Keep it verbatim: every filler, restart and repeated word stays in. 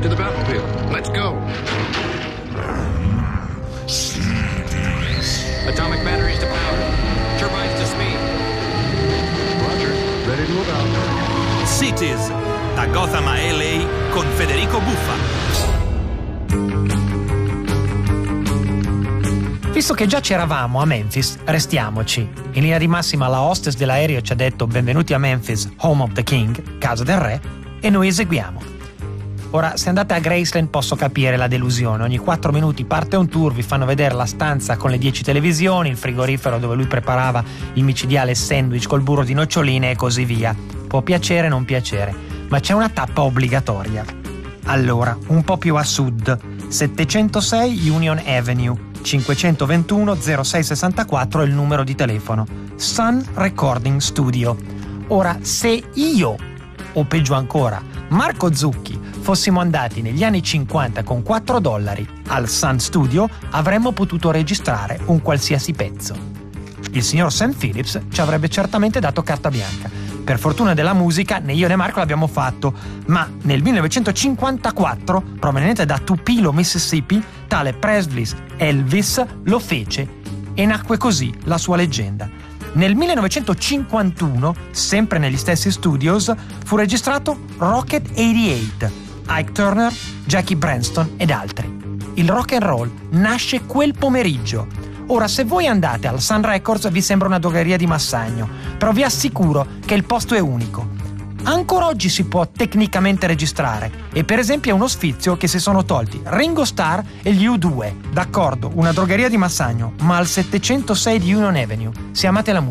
to the battlefield. Let's go. Atomic batteries to power. Turbines to speed. Roger. Ready to move out. Cities, da Gotham a L A con Federico Buffa. Visto che già c'eravamo a Memphis, restiamoci. In linea di massima la hostess dell'aereo ci ha detto benvenuti a Memphis, home of the king, casa del re, e noi eseguiamo. Ora, se andate a Graceland posso capire la delusione. Ogni quattro minuti parte un tour, vi fanno vedere la stanza con le dieci televisioni, il frigorifero dove lui preparava il micidiale sandwich col burro di noccioline e così via. Può piacere, non piacere, ma c'è una tappa obbligatoria. Allora, un po' più a sud, settecentosei Union Avenue, cinquecentoventuno zero sei sessantaquattro è il numero di telefono. Sun Recording Studio. Ora, se io, o peggio ancora, Marco Zucchi, fossimo andati negli anni cinquanta con quattro dollari al Sun Studio, avremmo potuto registrare un qualsiasi pezzo. Il signor Sam Phillips ci avrebbe certamente dato carta bianca. Per fortuna della musica, né io né Marco l'abbiamo fatto, ma nel millenovecentocinquantaquattro, proveniente da Tupelo, Mississippi, tale Presley Elvis lo fece e nacque così la sua leggenda. Nel millenovecentocinquantuno, sempre negli stessi studios, fu registrato Rocket ottantotto, Ike Turner, Jackie Branston ed altri. Il rock and roll nasce quel pomeriggio. Ora, se voi andate al Sun Records vi sembra una drogheria di Massagno, però vi assicuro che il posto è unico. Ancora oggi si può tecnicamente registrare e per esempio è uno sfizio che si sono tolti Ringo Starr e gli U due. D'accordo, una drogheria di Massagno, ma al settecentosei di Union Avenue. Se amate la musica